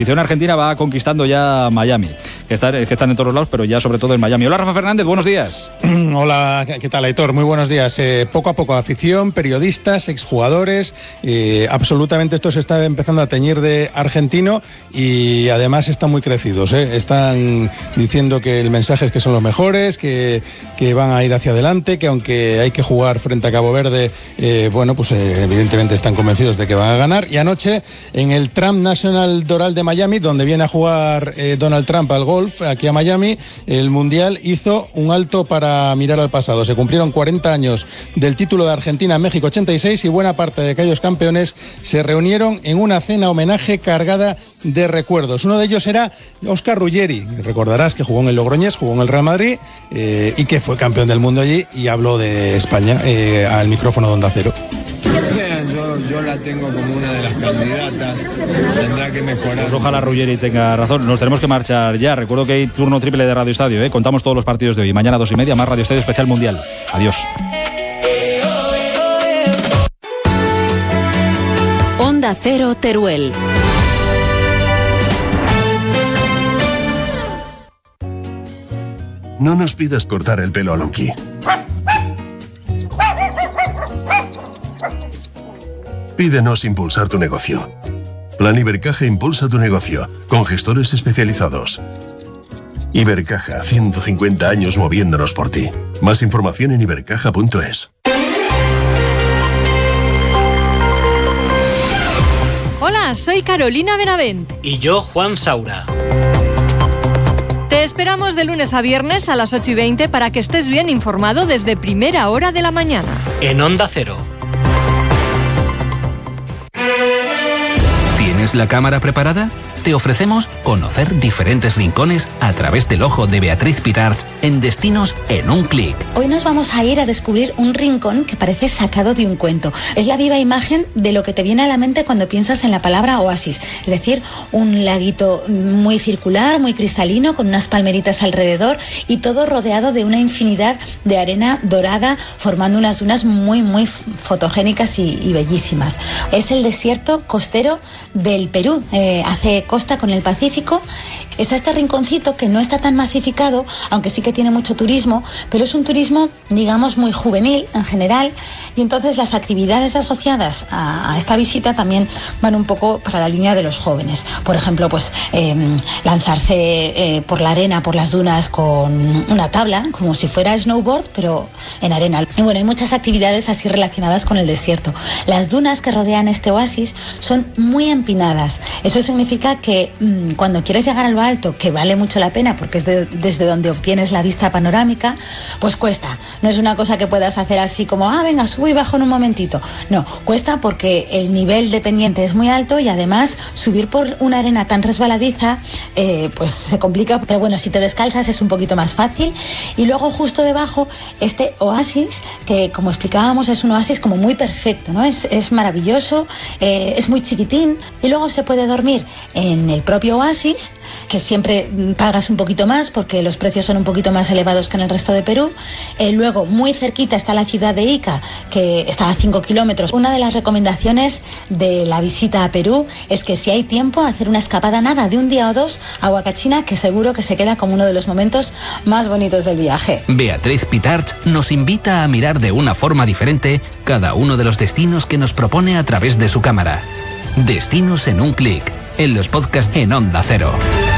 La Argentina va conquistando ya Miami, que están en todos lados, pero ya sobre todo en Miami. Hola, Rafa Fernández, buenos días. Hola, ¿qué tal, Aitor? Muy buenos días. Poco a poco, afición, periodistas, exjugadores, absolutamente esto se está empezando a teñir de argentino y además están muy crecidos. Están diciendo que el mensaje es que son los mejores, que van a ir hacia adelante, que aunque hay que jugar frente a Cabo Verde, evidentemente están convencidos de que van a ganar. Y anoche, en el Trump National Doral de Miami, donde viene a jugar Donald Trump al golf, aquí a Miami, el Mundial hizo un alto para mirar al pasado. Se cumplieron 40 años del título de Argentina en México 86 y buena parte de aquellos campeones se reunieron en una cena homenaje cargada de recuerdos. Uno de ellos era Óscar Ruggeri. Recordarás que jugó en el Logroñés, jugó en el Real Madrid y que fue campeón del mundo allí y habló de España al micrófono de Onda Cero. Yo la tengo como una de las candidatas, tendrá que mejorar. Pues ojalá Ruggeri tenga razón. Nos tenemos que marchar ya. Recuerdo que hay turno triple de Radio Estadio, Contamos todos los partidos de hoy. Mañana 2:30 más Radio Estadio Especial Mundial. Adiós. Onda Cero Teruel. No nos pidas cortar el pelo a Lonky. Pídenos impulsar tu negocio. Plan Ibercaja impulsa tu negocio, con gestores especializados. Ibercaja, 150 años moviéndonos por ti. Más información en ibercaja.es. Hola, soy Carolina Benavent. Y yo, Juan Saura. Te esperamos de lunes a viernes a las 8:20 para que estés bien informado desde primera hora de la mañana. En Onda Cero. ¿Tienes la cámara preparada? Te ofrecemos conocer diferentes rincones a través del ojo de Beatriz Pitarch en Destinos en un clic. Hoy nos vamos a ir a descubrir un rincón que parece sacado de un cuento. Es la viva imagen de lo que te viene a la mente cuando piensas en la palabra oasis. Es decir, un laguito muy circular, muy cristalino, con unas palmeritas alrededor y todo rodeado de una infinidad de arena dorada, formando unas dunas muy, muy fotogénicas y bellísimas. Es el desierto costero del Perú. Hace costa con el Pacífico. Está este rinconcito que no está tan masificado, aunque sí que tiene mucho turismo, pero es un turismo, digamos, muy juvenil en general, y entonces las actividades asociadas a esta visita también van un poco para la línea de los jóvenes. Por ejemplo, pues lanzarse por la arena, por las dunas con una tabla, como si fuera snowboard, pero en arena. Y bueno, hay muchas actividades así relacionadas con el desierto. Las dunas que rodean este oasis son muy empinadas. Eso significa que cuando quieres llegar a lo alto, que vale mucho la pena porque es desde donde obtienes la vista panorámica, pues cuesta. No es una cosa que puedas hacer así como, venga, subo y bajo en un momentito. No, cuesta porque el nivel de pendiente es muy alto y además subir por una arena tan resbaladiza, pues se complica. Pero bueno, si te descalzas es un poquito más fácil. Y luego justo debajo, este oasis, que como explicábamos es un oasis como muy perfecto, ¿no? Es maravilloso, es muy chiquitín y luego se puede dormir en el propio oasis, que siempre pagas un poquito más porque los precios son un poquito más elevados que en el resto de Perú. Luego, muy cerquita está la ciudad de Ica, que está a 5 kilómetros. Una de las recomendaciones de la visita a Perú es que si hay tiempo, hacer una escapada nada de un día o dos a Huacachina, que seguro que se queda como uno de los momentos más bonitos del viaje. Beatriz Pitarch nos invita a mirar de una forma diferente cada uno de los destinos que nos propone a través de su cámara. Destinos en un clic, en los podcasts en Onda Cero.